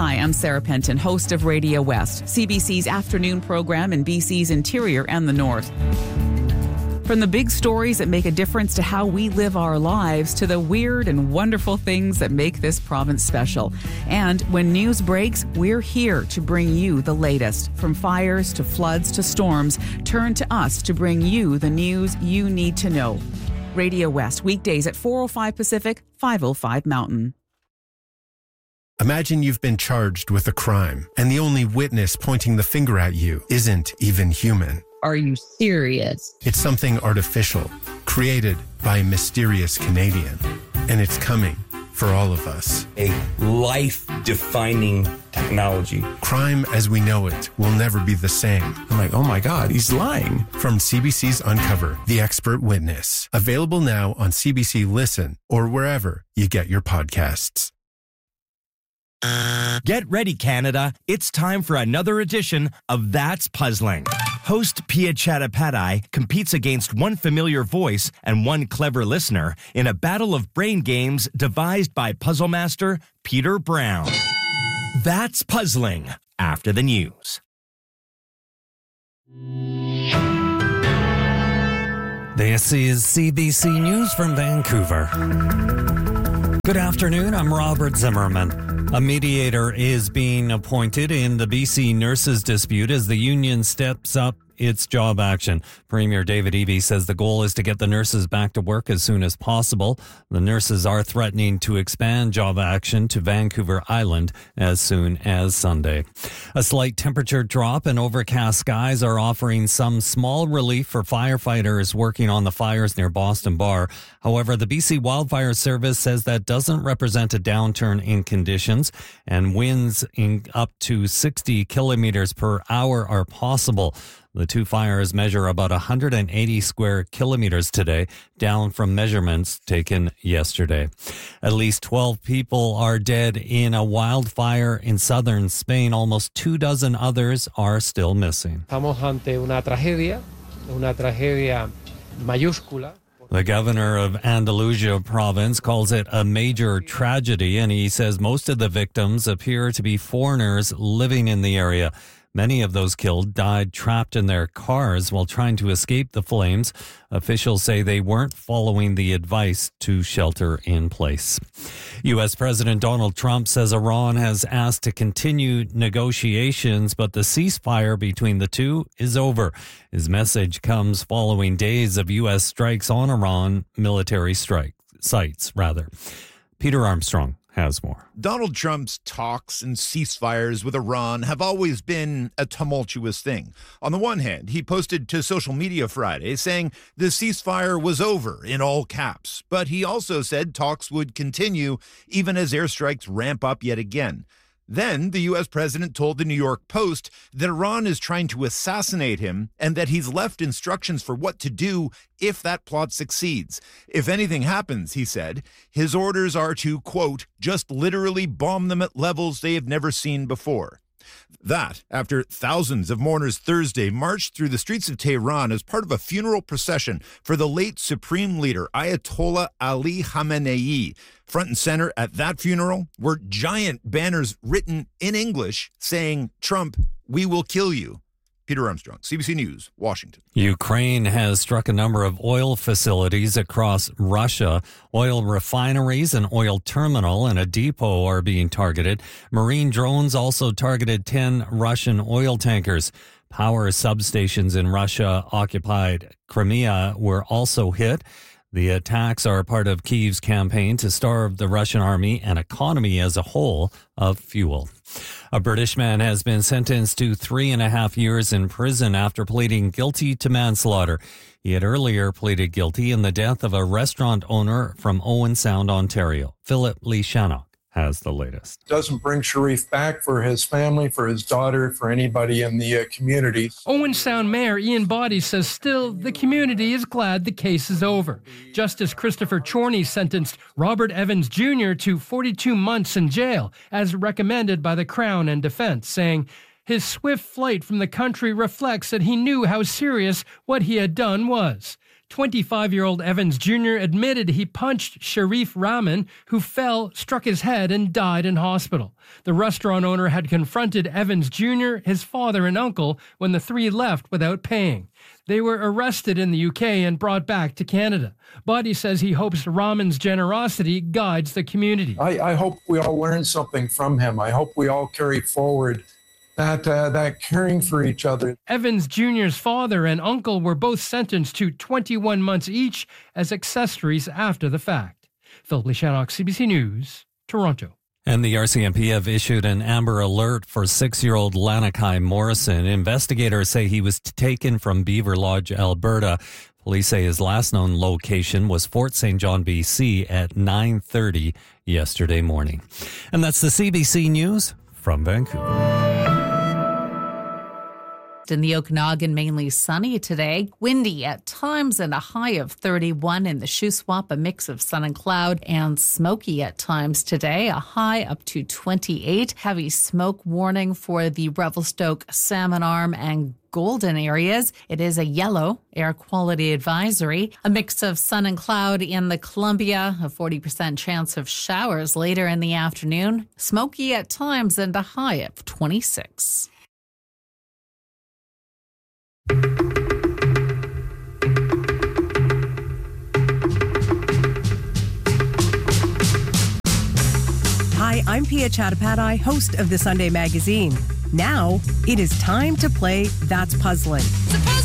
Hi, I'm Sarah Penton, host of Radio West, CBC's afternoon program in BC's interior and the north. From the big stories that make a difference to how we live our lives to the weird and wonderful things that make this province special. And when news breaks, we're here to bring you the latest. From fires to floods to storms, turn to us to bring you the news you need to know. Radio West, weekdays at 4:05 Pacific, 5:05 Mountain. Imagine you've been charged with a crime, and the only witness pointing the finger at you isn't even human. Are you serious? It's something artificial, created by a mysterious Canadian. And it's coming for all of us. A life-defining technology. Crime as we know it will never be the same. I'm like, oh my God, he's lying. From CBC's Uncover, The Expert Witness. Available now on CBC Listen or wherever you get your podcasts. Get ready, Canada. It's time for another edition of That's Puzzling. Host Pia Chattopadhyay competes against one familiar voice and one clever listener in a battle of brain games devised by puzzle master Peter Brown. That's Puzzling, after the news. This is CBC News from Vancouver. Good afternoon, I'm Robert Zimmerman. A mediator is being appointed in the BC nurses dispute as the union steps up its job action. Premier David Eby says the goal is to get the nurses back to work as soon as possible. The nurses are threatening to expand job action to Vancouver Island as soon as Sunday. A slight temperature drop and overcast skies are offering some small relief for firefighters working on the fires near Boston Bar. However, the BC Wildfire Service says that doesn't represent a downturn in conditions, and winds in up to 60 kilometers per hour are possible. The two fires measure about 180 square kilometers today, down from measurements taken yesterday. At least 12 people are dead in a wildfire in southern Spain. Almost 24 others are still missing. Estamos ante una tragedia mayúscula. The governor of Andalusia province calls it a major tragedy, and he says most of the victims appear to be foreigners living in the area. Many of those killed died trapped in their cars while trying to escape the flames. Officials say they weren't following the advice to shelter in place. U.S. President Donald Trump says Iran has asked to continue negotiations, but the ceasefire between the two is over. His message comes following days of U.S. strikes on Iran military sites. Peter Armstrong has more. Donald Trump's talks and ceasefires with Iran have always been a tumultuous thing. On the one hand, he posted to social media Friday saying the ceasefire was over in all caps, but he also said talks would continue even as airstrikes ramp up yet again. Then the U.S. president told the New York Post that Iran is trying to assassinate him and that he's left instructions for what to do if that plot succeeds. If anything happens, he said, his orders are to, quote, just literally bomb them at levels they have never seen before. That, after thousands of mourners Thursday marched through the streets of Tehran as part of a funeral procession for the late Supreme Leader Ayatollah Ali Khamenei. Front and center at that funeral were giant banners written in English saying, Trump, we will kill you. Peter Armstrong, CBC News, Washington. Ukraine has struck a number of oil facilities across Russia. Oil refineries, an oil terminal, and a depot are being targeted. Marine drones also targeted 10 Russian oil tankers. Power substations in Russia-occupied Crimea were also hit. The attacks are part of Kyiv's campaign to starve the Russian army and economy as a whole of fuel. A British man has been sentenced to 3.5 years in prison after pleading guilty to manslaughter. He had earlier pleaded guilty in the death of a restaurant owner from Owen Sound, Ontario. Philip Lee Shannock has the latest. Doesn't bring Sharif back for his family, for his daughter, for anybody in the community. Owen Sound Mayor Ian Boddy says still the community is glad the case is over. Justice Christopher Chorney sentenced Robert Evans Jr. to 42 months in jail, as recommended by the Crown and defense, saying his swift flight from the country reflects that he knew how serious what he had done was. 25-year-old Evans Jr. admitted he punched Sharif Rahman, who fell, struck his head, and died in hospital. The restaurant owner had confronted Evans Jr., his father, and uncle when the three left without paying. They were arrested in the UK and brought back to Canada. Body says he hopes Rahman's generosity guides the community. I hope we all learn something from him. I hope we all carry forward that caring for each other. Evans Jr.'s father and uncle were both sentenced to 21 months each as accessories after the fact. Phil Shannock, CBC News, Toronto. And the RCMP have issued an Amber Alert for 6-year-old Lanakai Morrison. Investigators say he was taken from Beaver Lodge, Alberta. Police say his last known location was Fort St. John, BC at 9:30 yesterday morning. And that's the CBC News from Vancouver. In the Okanagan, mainly sunny today. Windy at times and a high of 31 in the Shuswap, a mix of sun and cloud, and smoky at times today, a high up to 28. Heavy smoke warning for the Revelstoke, Salmon Arm, and Golden areas. It is a yellow air quality advisory. A mix of sun and cloud in the Columbia, a 40% chance of showers later in the afternoon. Smoky at times and a high of 26. Hi, I'm Pia Chattopadhyay, host of the Sunday Magazine. Now, it is time to play That's Puzzling.